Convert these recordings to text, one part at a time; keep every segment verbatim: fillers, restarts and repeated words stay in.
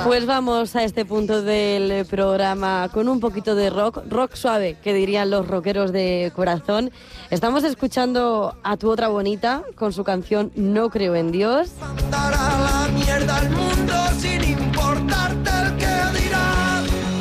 Pues vamos a este punto del programa con un poquito de rock, rock suave, que dirían los rockeros de corazón. Estamos escuchando a Tu Otra Bonita con su canción No Creo en Dios. Mandar a la mierda al mundo sin importarte el que dirá.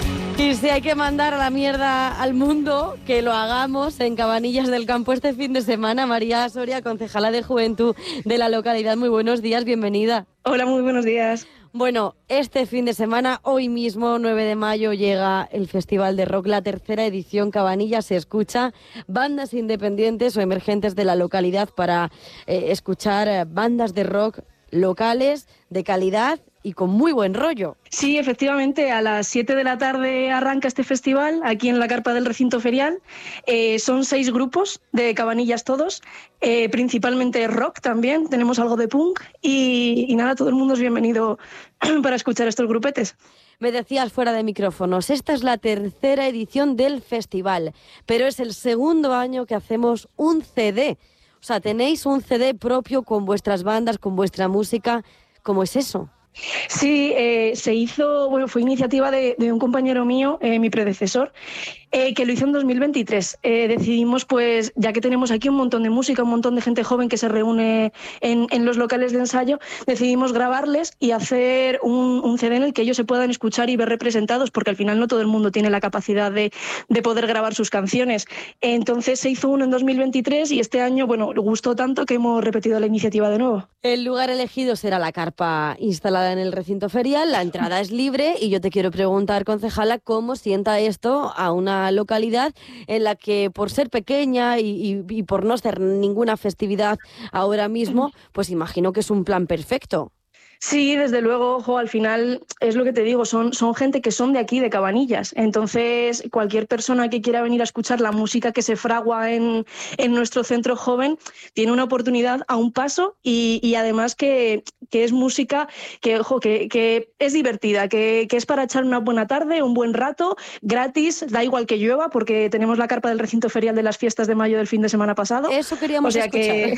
Y si hay que mandar a la mierda al mundo, que lo hagamos en Cabanillas del Campo este fin de semana. María Soria, concejala de Juventud de la localidad, muy buenos días, bienvenida. Hola, muy buenos días. Bueno, este fin de semana, hoy mismo, nueve de mayo, llega el Festival de Rock, la tercera edición. Cabanillas se escucha, bandas independientes o emergentes de la localidad para eh, escuchar eh, bandas de rock locales, de calidad y con muy buen rollo. Sí, efectivamente, a las siete de la tarde arranca este festival aquí en la carpa del recinto ferial. Eh, son seis grupos de Cabanillas todos, eh, principalmente rock también, tenemos algo de punk y, y nada, todo el mundo es bienvenido para escuchar estos grupetes. Me decías fuera de micrófonos, esta es la tercera edición del festival, pero es el segundo año que hacemos un C D. O sea, tenéis un C D propio con vuestras bandas, con vuestra música. ¿Cómo es eso? Sí, eh, se hizo, bueno, fue iniciativa de, de un compañero mío, eh, mi predecesor, eh, que lo hizo en dos mil veintitrés. Eh, decidimos, pues, ya que tenemos aquí un montón de música, un montón de gente joven que se reúne en, en los locales de ensayo, decidimos grabarles y hacer un, un C D en el que ellos se puedan escuchar y ver representados, porque al final no todo el mundo tiene la capacidad de, de poder grabar sus canciones. Entonces se hizo uno en dos mil veintitrés y este año, bueno, gustó tanto que hemos repetido la iniciativa de nuevo. El lugar elegido será la carpa instalada en el recinto ferial, la entrada es libre y yo te quiero preguntar, concejala, ¿cómo sienta esto a una localidad en la que por ser pequeña y, y, y por no ser ninguna festividad ahora mismo, pues imagino que es un plan perfecto? Sí, desde luego, ojo, al final es lo que te digo, son, son gente que son de aquí, de Cabanillas. Entonces, cualquier persona que quiera venir a escuchar la música que se fragua en, en nuestro centro joven tiene una oportunidad a un paso y, y además que, que es música que, ojo, que, que es divertida, que, que es para echar una buena tarde, un buen rato, gratis, da igual que llueva, porque tenemos la carpa del recinto ferial de las fiestas de mayo del fin de semana pasado. Eso queríamos o sea escuchar. Que...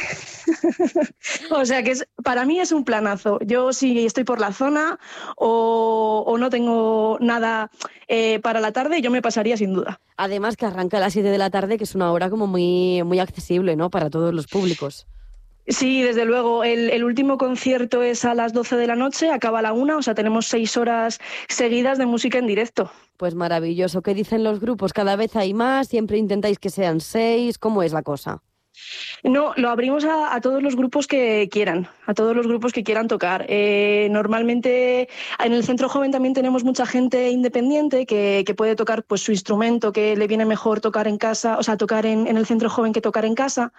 o sea que es, para mí es un planazo. Yo si estoy por la zona o, o no tengo nada eh, para la tarde, yo me pasaría sin duda. Además que arranca a las siete de la tarde, que es una hora como muy, muy accesible, ¿no?, para todos los públicos. Sí, desde luego. El, el último concierto es a las doce de la noche, acaba a la una, o sea, tenemos seis horas seguidas de música en directo. Pues maravilloso. ¿Qué dicen los grupos? ¿Cada vez hay más? ¿Siempre intentáis que sean seis? ¿Cómo es la cosa? No, lo abrimos a, a todos los grupos que quieran, a todos los grupos que quieran tocar. Eh, normalmente en el Centro Joven también tenemos mucha gente independiente que, que puede tocar pues su instrumento, que le viene mejor tocar en casa, o sea, tocar en, en el Centro Joven que tocar en casa.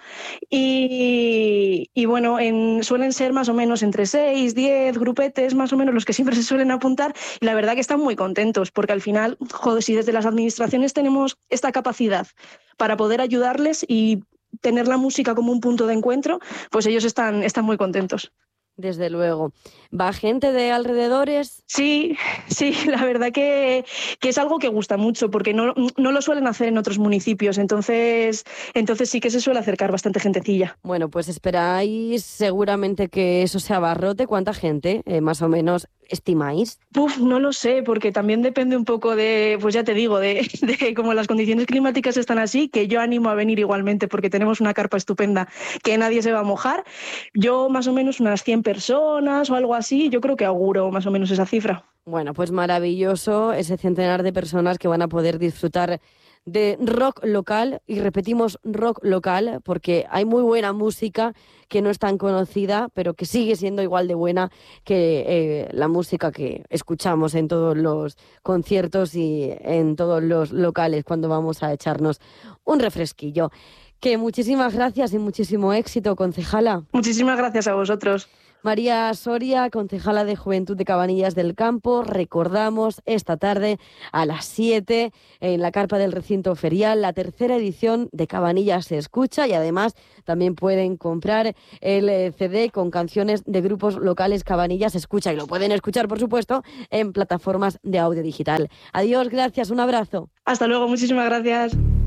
Y, y bueno, en, suelen ser más o menos entre seis, diez grupetes, más o menos los que siempre se suelen apuntar. Y la verdad que están muy contentos, porque al final, joder, si desde las administraciones tenemos esta capacidad para poder ayudarles y tener la música como un punto de encuentro, pues ellos están, están muy contentos. Desde luego. ¿Va gente de alrededores? Sí, sí, la verdad que, que es algo que gusta mucho, porque no, no lo suelen hacer en otros municipios, entonces, entonces sí que se suele acercar bastante gentecilla. Bueno, pues esperáis seguramente que eso se abarrote. ¿Cuánta gente, eh, más o menos, estimáis? Puf, no lo sé, porque también depende un poco de, pues ya te digo, de, de cómo las condiciones climáticas están así, que yo animo a venir igualmente, porque tenemos una carpa estupenda que nadie se va a mojar. Yo más o menos unas cien personas o algo así, yo creo que auguro más o menos esa cifra. Bueno, pues maravilloso ese centenar de personas que van a poder disfrutar de rock local, y repetimos rock local porque hay muy buena música que no es tan conocida, pero que sigue siendo igual de buena que eh, la música que escuchamos en todos los conciertos y en todos los locales cuando vamos a echarnos un refresquillo. Que muchísimas gracias y muchísimo éxito, concejala. Muchísimas gracias a vosotros. María Soria, concejala de Juventud de Cabanillas del Campo. Recordamos esta tarde a las siete en la carpa del recinto ferial la tercera edición de Cabanillas se escucha, y además también pueden comprar el C D con canciones de grupos locales Cabanillas se escucha, y lo pueden escuchar, por supuesto, en plataformas de audio digital. Adiós, gracias, un abrazo. Hasta luego, muchísimas gracias.